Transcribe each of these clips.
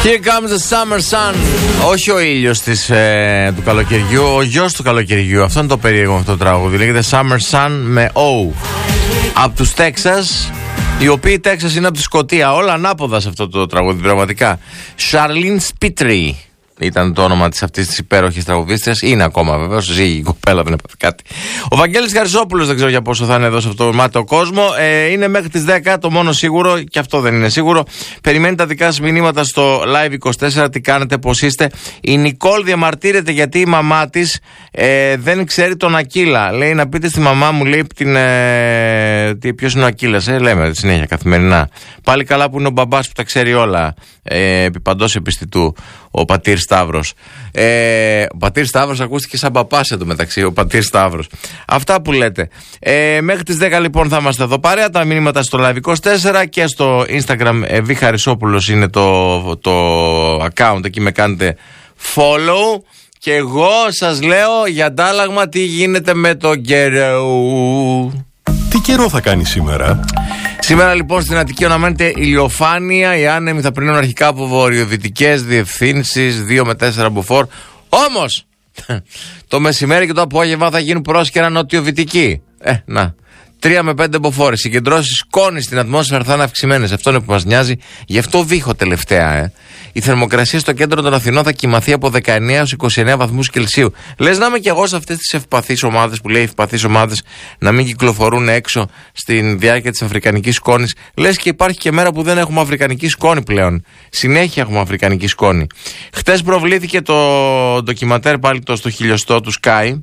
Here comes the summer sun. Όχι ο ήλιος του καλοκαιριού, ο γιος του καλοκαιριού. Αυτό είναι το περίεργο αυτό το τραγούδι. Λέγεται Summer Sun με O. Από τους Τέξας, οι οποίοι Τέξας είναι από τη Σκωτία. Όλα ανάποδα σε αυτό το τραγούδι, πραγματικά. Charlene Spitry ήταν το όνομα της αυτής της υπέροχης τραγουδίστριας. Είναι ακόμα βεβαίως, ζήγη η κοπέλα, δεν έπαθε κάτι. Ο Βαγγέλης Χαρισόπουλος, δεν ξέρω για πόσο θα είναι εδώ σε αυτό το μάτιο κόσμο. Είναι μέχρι τις 10, το μόνο σίγουρο, και αυτό δεν είναι σίγουρο. Περιμένει τα δικά σας μηνύματα στο Live24. Τι κάνετε, πώς είστε. Η Νικόλ διαμαρτύρεται γιατί η μαμά της δεν ξέρει τον Ακύλα. Λέει να πείτε στη μαμά μου, λέει, ποιος είναι ο Ακύλας. Λέμε συνέχεια καθημερινά. Πάλι καλά που είναι ο μπαμπάς που τα ξέρει όλα. Επί παντός επιστητού. Ο Πατήρ Σταύρος. Ο Πατήρ Σταύρος ακούστηκε σαν παπάς εντωμεταξύ. Ο Πατήρ Σταύρος. Αυτά που λέτε. Μέχρι τις 10 λοιπόν θα είμαστε εδώ παρέα. Τα μηνύματα στο Live24 και στο Instagram. Β. Χαρισόπουλος είναι το account. Εκεί με κάνετε follow. Και εγώ σας λέω για αντάλλαγμα τι γίνεται με το καιρό. Τι καιρό θα κάνει σήμερα? Σήμερα λοιπόν στην Αττική αναμένεται ηλιοφάνεια. Οι άνεμοι θα πρινούν αρχικά από βορειοδυτικές διευθύνσεις 2 με 4 μποφόρ. Όμως το μεσημέρι και το απόγευμα θα γίνουν πρόσκαιρα νοτιοδυτικοί. 3 με 5 μποφόρ. Συγκεντρώσεις σκόνη στην ατμόσφαιρα θα είναι αυξημένες. Αυτό είναι που μας νοιάζει. Γι' αυτό βήχω τελευταία. Η θερμοκρασία στο κέντρο των Αθηνών θα κοιμαθεί από 19 έως 29 βαθμούς Κελσίου. Λες να είμαι κι εγώ σε αυτές τις ευπαθείς ομάδες που λέει ευπαθείς ομάδες να μην κυκλοφορούν έξω στην διάρκεια της αφρικανικής σκόνης. Λες και υπάρχει και μέρα που δεν έχουμε αφρικανική σκόνη πλέον. Συνέχεια έχουμε αφρικανική σκόνη. Χτες προβλήθηκε το ντοκιματέρ πάλι στο χιλιοστό του Sky.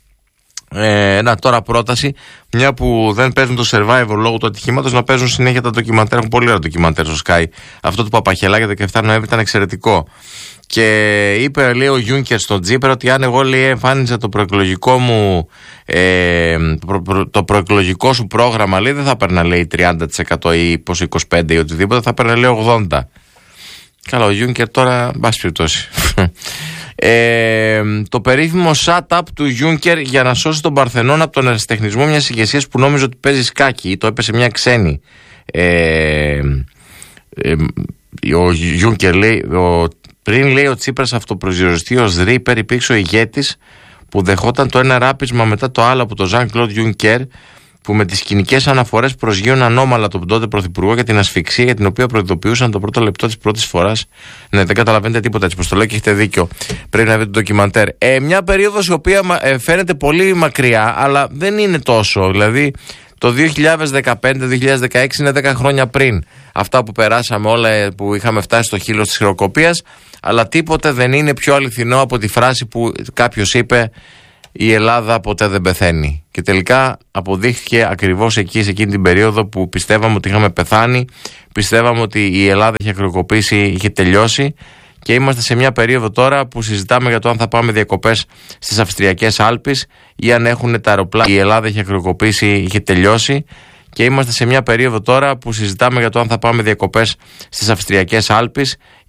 Τώρα πρόταση, μια που δεν παίζουν το Survivor λόγω του ατυχήματος, να παίζουν συνέχεια τα ντοκιμαντέρ. Έχουν πολύ ωραία ντοκιμαντέρ στο Sky. Αυτό του Παπαχελά για 17 Νοέμβρη ήταν εξαιρετικό. Και είπε, λέει ο Γιούνκερ στον Τζίπρα, ότι αν εγώ, λέει, εμφάνιζα το προεκλογικό μου το προεκλογικό σου πρόγραμμα, λέει, δεν θα έπαιρνα, λέει, 30% ή πόσο 25% ή οτιδήποτε, θα έπαιρνα, λέει, 80%. Καλά, ο Γιούνκερ τώρα, μπας περιπτώσει. Το περίφημο shut-up του Juncker για να σώσει τον Παρθενώνα από τον αριστεχνισμό μιας ηγεσίας που νόμιζε ότι παίζει σκάκι ή το έπεσε μια ξένη. Ο Juncker λέει, πριν, λέει, ο Τσίπρας αυτοπροσδιοριστεί ως ρήπερ, υπήρξε ο ηγέτης που δεχόταν το ένα ράπισμα μετά το άλλο από τον Jean-Claude Juncker, που με τις σκηνικές αναφορές προσγείωναν ανώμαλα τον τότε πρωθυπουργό για την ασφυξία για την οποία προειδοποιούσαν το πρώτο λεπτό της πρώτης φοράς. Ναι, δεν καταλαβαίνετε τίποτα, έτσι πως το λέω και έχετε δίκιο. Πρέπει να δείτε το ντοκιμαντέρ. Μια περίοδος η οποία φαίνεται πολύ μακριά, αλλά δεν είναι τόσο. Δηλαδή το 2015-2016 είναι 10 χρόνια πριν. Αυτά που περάσαμε όλα, που είχαμε φτάσει στο χείλος της χειροκοπίας, αλλά τίποτε δεν είναι πιο αληθινό από τη φράση που κάποιος είπε: η Ελλάδα ποτέ δεν πεθαίνει. Και τελικά αποδείχθηκε ακριβώς εκεί, σε εκείνη την περίοδο που πιστεύαμε ότι είχαμε πεθάνει, πιστεύαμε ότι η Ελλάδα είχε χρεοκοπήσει, είχε τελειώσει, και είμαστε σε μια περίοδο τώρα που συζητάμε για το αν θα πάμε διακοπές στις Αυστριακές Άλπεις ή αν έχουν τα αεροπλάνα. Η Ελλάδα είχε χρεοκοπήσει, είχε τελειώσει, και είμαστε σε μια περίοδο τώρα που συζητάμε για το αν θα πάμε διακοπές στις Αυστριακές Άλπεις